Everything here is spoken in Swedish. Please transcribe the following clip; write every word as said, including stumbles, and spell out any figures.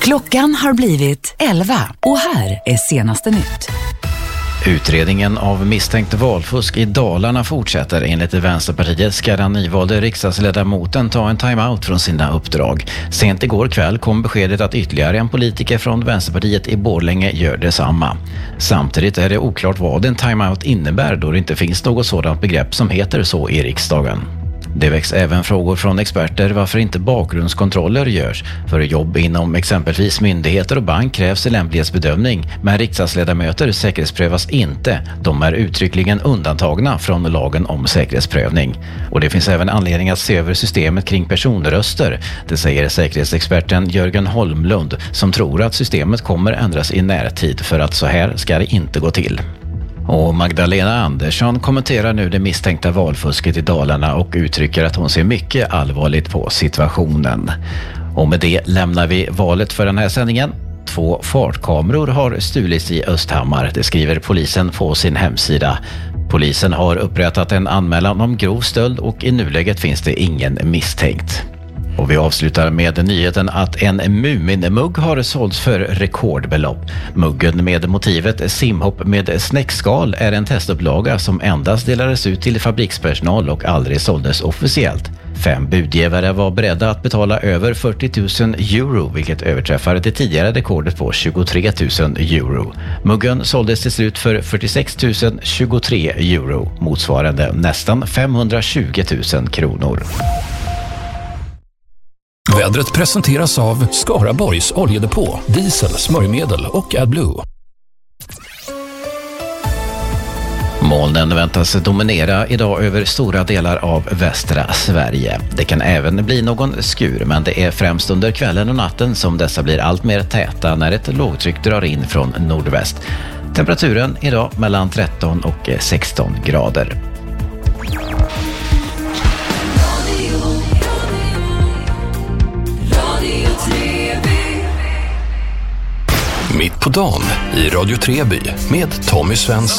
Klockan har blivit elva och här är senaste nytt. Utredningen av misstänkt valfusk i Dalarna fortsätter. Enligt Vänsterpartiet ska den nyvalde riksdagsledamoten ta en timeout från sina uppdrag. Sent igår kväll kom beskedet att ytterligare en politiker från Vänsterpartiet i Borlänge gör detsamma. Samtidigt är det oklart vad en timeout innebär då det inte finns något sådant begrepp som heter så i riksdagen. Det väcks även frågor från experter varför inte bakgrundskontroller görs. För jobb inom exempelvis myndigheter och bank krävs en lämplighetsbedömning, men riksdagsledamöter säkerhetsprövas inte. De är uttryckligen undantagna från lagen om säkerhetsprövning. Och det finns även anledning att se över systemet kring personröster. Det säger säkerhetsexperten Jörgen Holmlund som tror att systemet kommer ändras i närtid för att så här ska det inte gå till. Och Magdalena Andersson kommenterar nu det misstänkta valfusket i Dalarna och uttrycker att hon ser mycket allvarligt på situationen. Och med det lämnar vi valet för den här sändningen. Två fartkameror har stulits i Östhammar, det skriver polisen på sin hemsida. Polisen har upprättat en anmälan om grov stöld och i nuläget finns det ingen misstänkt. Och vi avslutar med nyheten att en Mumin-mugg har sålts för rekordbelopp. Muggen med motivet simhopp med snäckskal är en testupplaga som endast delades ut till fabrikspersonal och aldrig såldes officiellt. Fem budgivare var beredda att betala över fyrtio tusen euro, vilket överträffar det tidigare rekordet på tjugotre tusen euro. Muggen såldes till slut för fyrtiosex tusen tjugotre euro, motsvarande nästan femhundratjugo tusen kronor. Vädret presenteras av Skaraborgs oljedepå, diesel, smörjmedel och AdBlue. Molnen väntas dominera idag över stora delar av västra Sverige. Det kan även bli någon skur, men det är främst under kvällen och natten som dessa blir allt mer täta när ett lågtryck drar in från nordväst. Temperaturen idag mellan tretton och sexton grader. Mitt på dagen i Radio Treby med Tommy Svensson.